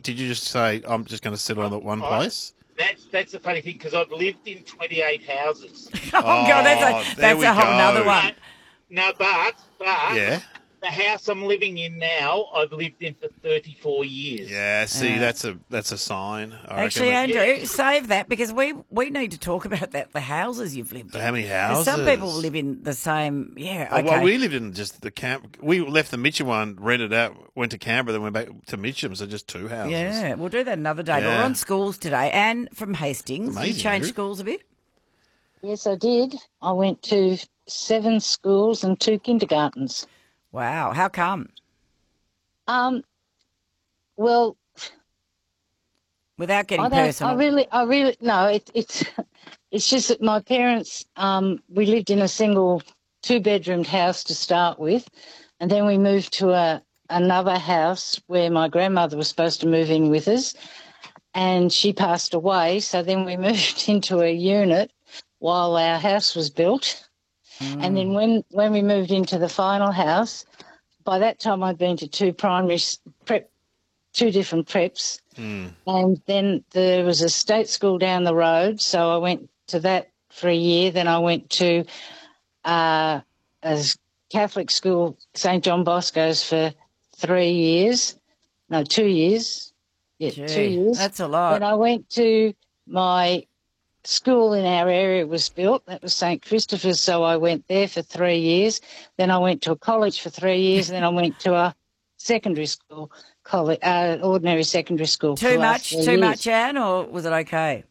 did you just say, I'm just going to settle on that one place? That's the funny thing, because I've lived in 28 houses. Oh, God, that's a whole nother one. No, but Yeah. the house I'm living in now, I've lived in for 34 years. Yeah, see, that's a sign. Actually, Andrew, save that because we need to talk about that, the houses you've lived in. How many 'Cause houses? some people live in the same, okay. Well, we lived in just the camp. We left the Mitcham one, rented out, went to Canberra, then went back to Mitcham, so just 2 houses. Yeah, we'll do that another day. But we're on schools today. Anne from Hastings, Amazing, you changed Andrew. schools a bit? Yes, I did. I went to 7 schools and 2 kindergartens. Wow, how come? Well, Without getting I don't. personal. I really. No, it's just that my parents. We lived in a single 2-bedroomed house to start with, and then we moved to another house where my grandmother was supposed to move in with us, and she passed away. So then we moved into a unit while our house was built. And then when we moved into the final house, by that time I'd been to 2 different preps. And then there was a state school down the road, so I went to that for a year. Then I went to a Catholic school, St John Bosco's, for 3 years. No, 2 years. Yeah, Gee, 2 years. that's a lot. Then I went to my school in our area was built. That was St Christopher's, so I went there for 3 years. Then I went to a college for 3 years, and then I went to a secondary school, ordinary secondary school. Too much, Anne, or was it okay?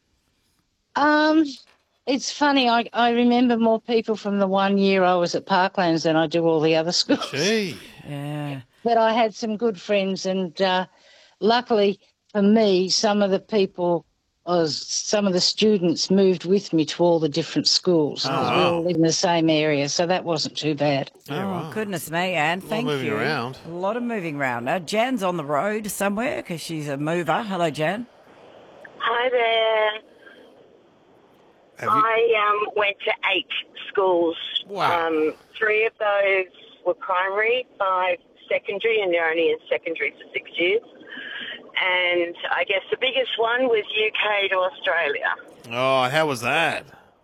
It's funny. I remember more people from the 1 year I was at Parklands than I do all the other schools. Gee. Yeah. But I had some good friends, and luckily for me, some of the students moved with me to all the different schools because we all live in the same area, so that wasn't too bad. Goodness me, Anne, thank you. moving around. A lot of moving around. Now, Jan's on the road somewhere because she's a mover. Hello, Jan. Hi there. I went to 8 schools. Wow. 3 of those were primary, 5 secondary, and they're only in secondary for 6 years. And I guess the biggest one was UK to Australia. Oh, how was that?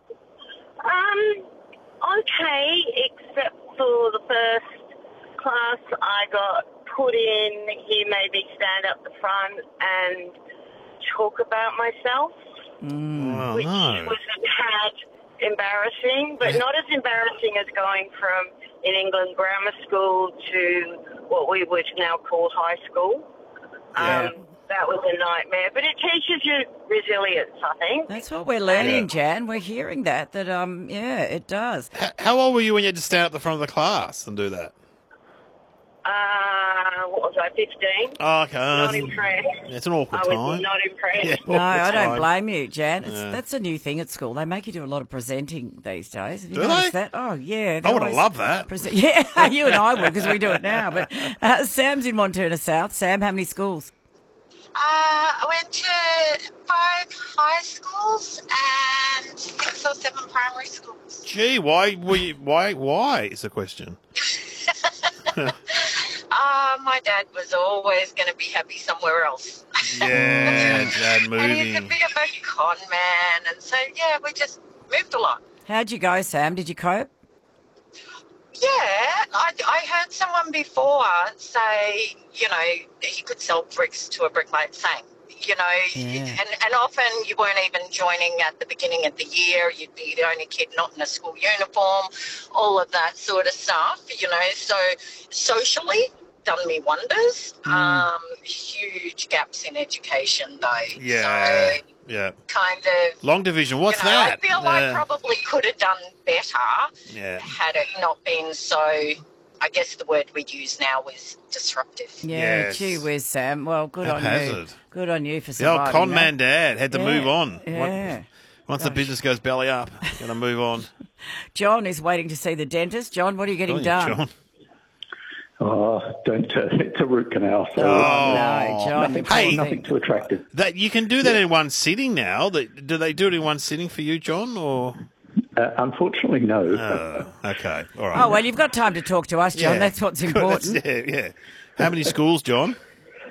Okay, except for the first class I got put in. He made me stand up the front and talk about myself, which was a tad embarrassing, but not as embarrassing as going from in England grammar school to what we would now call high school. That was a nightmare, but it teaches you resilience, I think. That's what we're learning, Jan. We're hearing that it does. How old were you when you had to stand at the front of the class and do that? What was I, 15? Oh, okay. Not impressed. It's an awkward I time. was not impressed. Yeah, No, I don't fine. blame you, Jan. That's a new thing at school. They make you do a lot of presenting these days. Have you Do noticed they? that? Oh, yeah. I would have loved that. Yeah, you and I would because we do it now. But Sam's in Montana South. Sam, how many schools? I went to 5 high schools and 6 or 7 primary schools. Gee, why were you? Why is the question? My dad was always going to be happy somewhere else. Yeah, Dad And he's a moving. bit of a con man, and so, yeah, we just moved a lot. How'd you go, Sam? Did you cope? Yeah, I heard someone before say, he could sell bricks to a bricklayer, saying, and often you weren't even joining at the beginning of the year. You'd be the only kid not in a school uniform, all of that sort of stuff, So socially, done me wonders. Huge gaps in education, though. Yeah, So, yeah. kind of. Long division. What's I that? feel like probably could have done better Yeah. had it not been so, I guess the word we use now is disruptive. Yeah, Yes. gee whiz, Sam. Well, good on you. Haphazard. Good on you for The old surviving con that. man dad had to move on. Yeah. Once the business goes belly up, going to move on. John is waiting to see the dentist. John, what are you getting Brilliant, done? John. Oh, it's a root canal. So No, John. nothing, Hey. nothing too attractive. That you can do that in one sitting now. Do they do it in one sitting for you, John? Or Unfortunately, no. okay, all right. Oh, well, you've got time to talk to us, John. Yeah. That's what's Good, important. yeah. How many schools, John?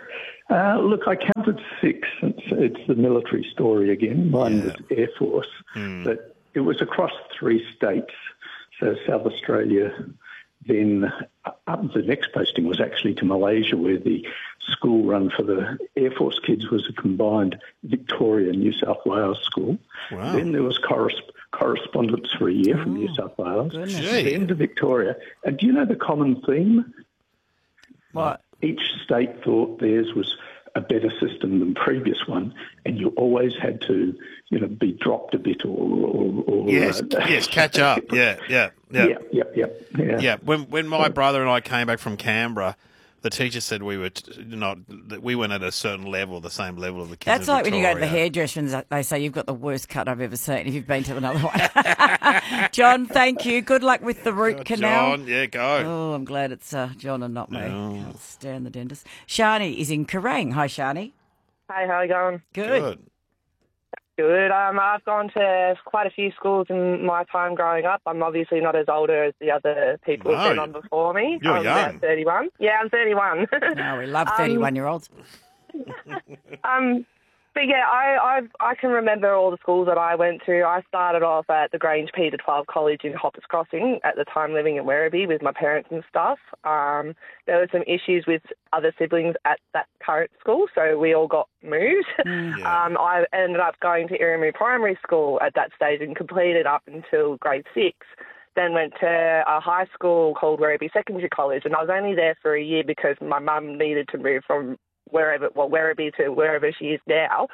Look, I counted 6. It's the military story again. Mine was Air Force, but it was across 3 states. So South Australia, then the next posting was actually to Malaysia, where the school run for the Air Force kids was a combined Victoria-New South Wales school. Wow. Then there was correspondence for a year from New South Wales. Then to Victoria. And do you know the common theme? What? Each state thought theirs was a better system than previous one, and you always had to, be dropped a bit or yes, catch up. Yeah. Yeah. When my brother and I came back from Canberra, the teacher said we were that we weren't at a certain level, the same level of the kids. That's in like when you go to the Victoria. hairdresser and they say you've got the worst cut I've ever seen if you've been to another one. John, thank you. Good luck with the root canal. John, yeah, go. Oh, I'm glad it's John and not me. Can't stand the dentist. Shani is in Kerrang. Hi, Shani. Hey, how you going? Good. Good. I've gone to quite a few schools in my time growing up. I'm obviously not as older as the other people who've been on before me. You're I'm young. about 31. Yeah, I'm 31. No, we love 31-year-olds. But yeah, I can remember all the schools that I went to. I started off at the Grange Peter 12 College in Hoppers Crossing, at the time living in Werribee with my parents and stuff. There were some issues with other siblings at that current school, so we all got moved. I ended up going to Irimu Primary School at that stage and completed up until grade 6. Then went to a high school called Werribee Secondary College, and I was only there for a year because my mum needed to move from Werribee to wherever she is now,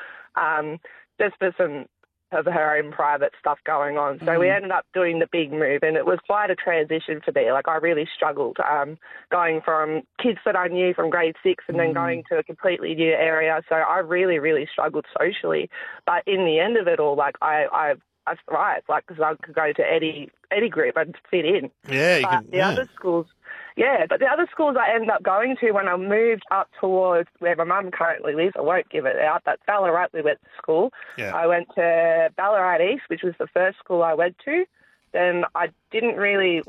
just for some of her own private stuff going on. So we ended up doing the big move, and it was quite a transition for me. Like, I really struggled going from kids that I knew from grade 6 and then going to a completely new area. So I really, really struggled socially. But in the end of it all, like, I thrived, like, because I could go to any group and fit in. Yeah, other schools. Yeah, but the other schools I ended up going to when I moved up towards where my mum currently lives, I won't give it out, but Ballarat we went to school. Yeah. I went to Ballarat East, which was the first school I went to. Then I didn't really,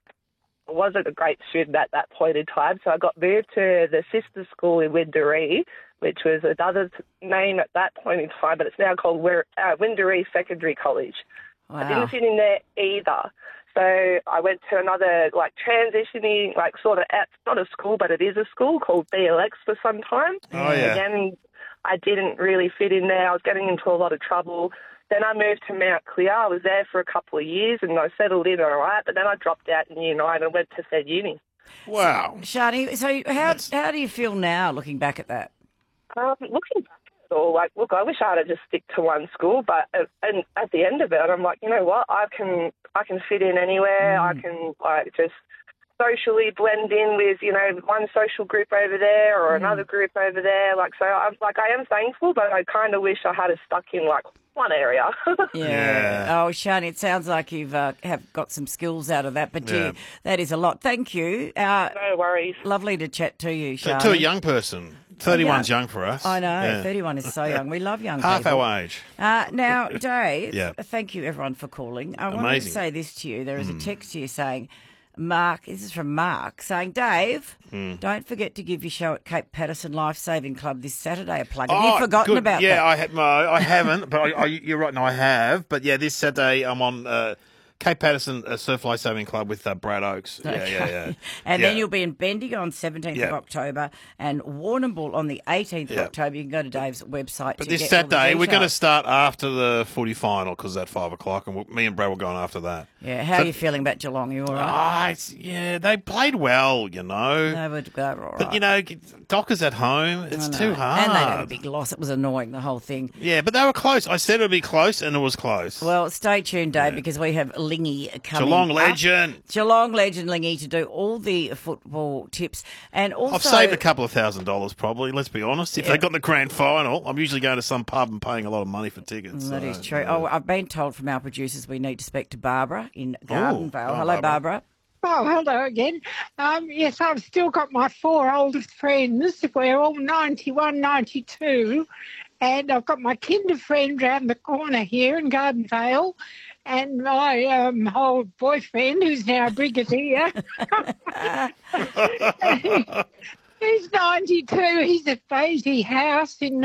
wasn't a great student at that point in time, so I got moved to the sister school in Windaree, which was another name at that point in time, but it's now called Windaree Secondary College. Wow. I didn't fit in there either. So I went to another, transitioning, sort of, not a school, but it is a school called BLX for some time. Oh, yeah. Again, I didn't really fit in there. I was getting into a lot of trouble. Then I moved to Mount Clear. I was there for a couple of years and I settled in all right, but then I dropped out in Year 9 and went to Fed Uni. Wow. Shani, so how do you feel now looking back at that? Looking back at it all, look, I wish I had just stick to one school, but and at the end of it, I'm like, you know what, I can fit in anywhere. I can just socially blend in with, one social group over there or another group over there. So I am thankful, but I kind of wish I had stuck in one area. Yeah. Oh, Shani, it sounds like you've have got some skills out of that, but gee, that is a lot. Thank you. No worries. Lovely to chat to you, Shani. To a young person. 31's young for us. I know. Yeah. 31 is so young. We love young Half people. our age. Now, Dave, Yeah. thank you, everyone, for calling. I wanted to Amazing. say this to you. There is a text here saying, Mark, this is from Mark, saying, Dave, don't forget to give your show at Cape Patterson Life Saving Club this Saturday a plug. Have you forgotten good. about yeah, that? I haven't, but you're right. No, I have. But yeah, this Saturday I'm on Cape Patterson Surf Life Saving Club with Brad Oakes. Yeah. And then you'll be in Bendigo on 17th of October and Warrnambool on the 18th of October. You can go to Dave's website But to this get all the Saturday we're going to details. start after the footy final because at 5 o'clock, and me and Brad will go on after that. Yeah, how are you feeling about Geelong? You all right? They played well, They were all right. But Dockers at home, it's too hard. And they got a big loss. It was annoying, the whole thing. Yeah, but they were close. I said it would be close, and it was close. Well, stay tuned, Dave, because we have Lingy coming Geelong up. legend. Geelong legend Lingy to do all the football tips. And also, I've saved a couple of $1,000 probably, let's be honest. If they got the grand final, I'm usually going to some pub and paying a lot of money for tickets. That so, is true. yeah. I've been told from our producers we need to speak to Barbara in Gardenvale. Hello, Barbara. Oh, hello again. Yes, I've still got my 4 oldest friends. We're all 91, 92. And I've got my kinder friend round the corner here in Gardenvale. And my old boyfriend, who's now a brigadier. He's 92. He's at Basie House in